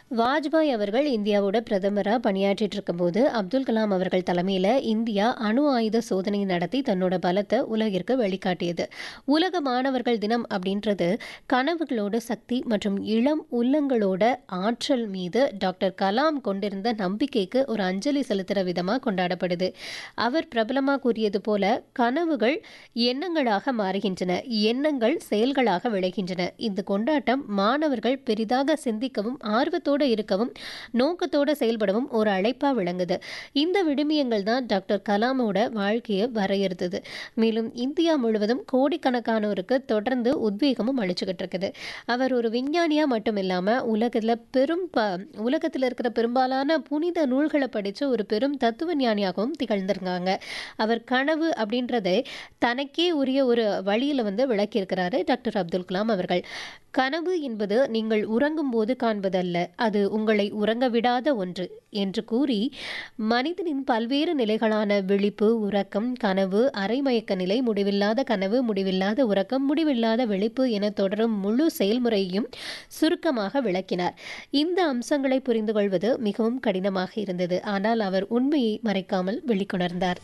வாஜ்பாய் அவர்கள் இந்தியாவோட பிரதமரா பணியாற்றிட்டு இருக்கும்போது அப்துல் கலாம் அவர்கள் தலைமையில இந்தியா அணு ஆயுத சோதனை நடத்தி தன்னோட பலத்தை உலகிற்கு வெளிக்காட்டியது. உலக மாணவர்கள் தினம் அப்படின்றது கனவுகளோட சக்தி மற்றும் இளம் உள்ளங்களோட ஆற்றல் மீது டாக்டர் கலாம் கொண்டிருந்த நம்பிக்கைக்கு ஒரு அஞ்சலி செலுத்துற விதமா கொண்டாடப்படுது. அவர் பிரபலமா கூறியது போல, கனவுகள் எண்ணங்களாக மாறுகின்றன, எண்ணங்கள் செயல்களாக விளைகின்றன. இந்த கொண்டாட்டம் மாணவர்கள் பெரிதாக சிந்திக்கவும் ஆர்வத்தோடு இருக்கவும் நோக்கத்தோட செயல்படவும் ஒரு அழைப்பா விளங்குது. இந்த விடுமியங்கள் தான் டாக்டர் கலாமோட வாழ்க்கையை வரையறுத்தது. மேலும் இந்தியா முழுவதும் கோடிக்கணக்கானோருக்கு தொடர்ந்து உத்வேகமும் அளிச்சுக்கிட்டு இருக்குது. அவர் ஒரு விஞ்ஞானியா மட்டும் இல்லாம உலகத்தில் இருக்கிற பெரும்பாலான புனித நூல்களை படிச்ச ஒரு பெரும் தத்துவ ஞானியாகவும் திகழ்ந்திருக்காங்க. அவர் கனவு அப்படின்றதை தனக்கே உரிய ஒரு வழியில விளக்கியிருக்கிறாரு டாக்டர் அப்துல் கலாம் அவர்கள். கனவு என்பது நீங்கள் உறங்கும் போது காண்பதல்ல, அது உங்களை உறங்க விடாத ஒன்று என்று கூறி, மனிதனின் பல்வேறு நிலைகளான விழிப்பு, உறக்கம், கனவு, அரைமயக்க நிலை, முடிவில்லாத கனவு, முடிவில்லாத உறக்கம், முடிவில்லாத விழிப்பு என தொடரும் முழு செயல்முறையையும் சுருக்கமாக விளக்கினார். இந்த அம்சங்களை புரிந்து கொள்வது மிகவும் கடினமாக இருந்தது. ஆனால் அவர் உண்மையை மறைக்காமல் வெளிக்கொணர்ந்தார்.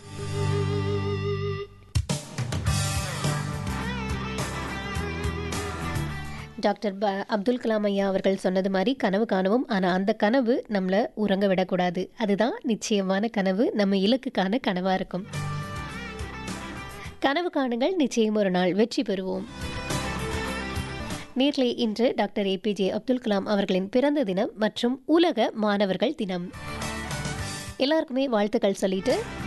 டாக்டர் அப்துல் கலாம் ஐயா அவர்கள் சொன்னது மாதிரி கனவு காணுவோம். ஆனால் அந்த கனவு நம்மளை உறங்க விடக்கூடாது. அதுதான் நிச்சயமான கனவு, நம்ம இலக்குக்கான கனவாக இருக்கும். கனவு காணுங்கள், நிச்சயம் ஒரு நாள் வெற்றி பெறுவோம். நேர்லே இன்று டாக்டர் ஏபிஜே அப்துல் கலாம் அவர்களின் பிறந்த தினம் மற்றும் உலக மாணவர்கள் தினம். எல்லாருக்குமே வாழ்த்துக்கள் சொல்லிட்டு